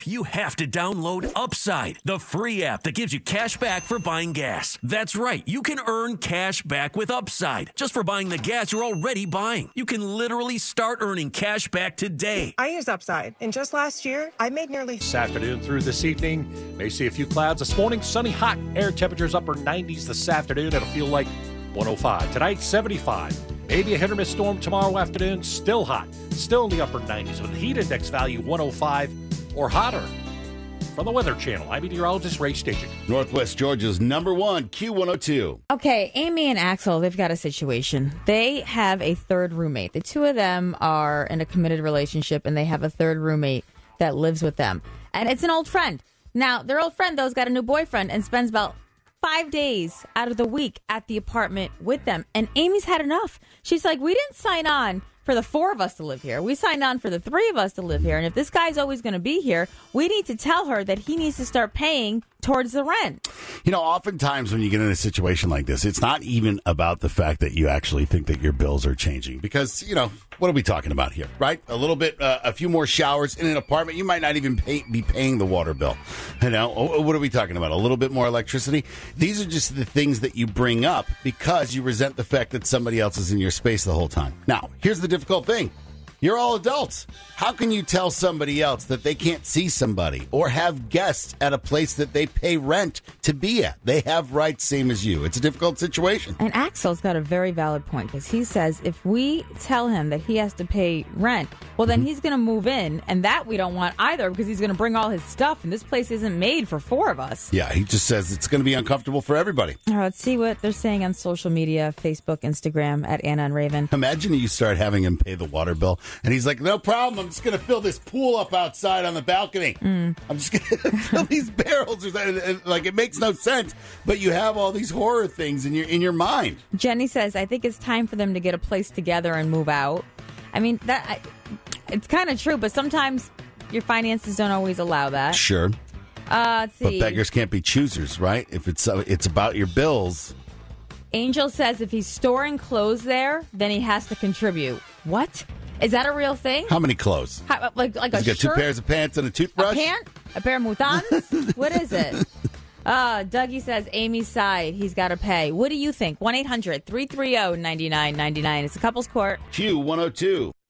You have to download Upside, the free app that gives you cash back for buying gas. That's right. You can earn cash back with Upside just for buying the gas you're already buying. You can literally start earning cash back today. I use Upside, and just last year, I made nearly... This afternoon through this evening, may see a few clouds. This morning, sunny, hot. Air temperatures upper 90s this afternoon. It'll feel like 105. Tonight, 75. Maybe a hit or miss storm tomorrow afternoon. Still hot. Still in the upper 90s with a heat index value 105 or hotter. From the Weather Channel, I'm meteorologist Ray Staging. Northwest Georgia's number one, Q102. Okay, Amy and Axel, they've got a situation. They have a third roommate. The two of them are in a committed relationship, and they have a third roommate that lives with them. And it's an old friend. Now, their old friend, though, has got a new boyfriend and spends about 5 days out of the week at the apartment with them. And Amy's had enough. She's like, we didn't sign on for the four of us to live here. We signed on for the three of us to live here. And if this guy's always going to be here, we need to tell her that he needs to start paying towards the rent. You know, oftentimes when you get in a situation like this, it's not even about the fact that you actually think that your bills are changing. Because, you know, what are we talking about here, right? A little bit, a few more showers in an apartment. You might not even be paying the water bill. You know, what are we talking about? A little bit more electricity? These are just the things that you bring up because you resent the fact that somebody else is in your space the whole time. Now, here's the difficult thing. You're all adults. How can you tell somebody else that they can't see somebody or have guests at a place that they pay rent to be at? They have rights same as you. It's a difficult situation. And Axel's got a very valid point because he says if we tell him that he has to pay rent, well, then he's going to move in. And that we don't want either because he's going to bring all his stuff. And this place isn't made for four of us. Yeah, he just says it's going to be uncomfortable for everybody. All right, let's see what they're saying on social media, Facebook, Instagram, at Anna and Raven. Imagine you start having him pay the water bill. And he's like, no problem. I'm just going to fill this pool up outside on the balcony. I'm just going to fill these barrels. Like, it makes no sense. But you have all these horror things in your mind. Jenny says, I think it's time for them to get a place together and move out. I mean, it's kind of true, but sometimes your finances don't always allow that. Sure. Let's see. But beggars can't be choosers, right? If it's about your bills. Angel says if he's storing clothes there, then he has to contribute. What? Is that a real thing? How many clothes? Like a He's got shirt? 2 pairs of pants and a toothbrush? A pant? A pair of moutons? What is it? Dougie says Amy's side. He's got to pay. What do you think? 1-800-330-9999. It's a couple's court. Q102.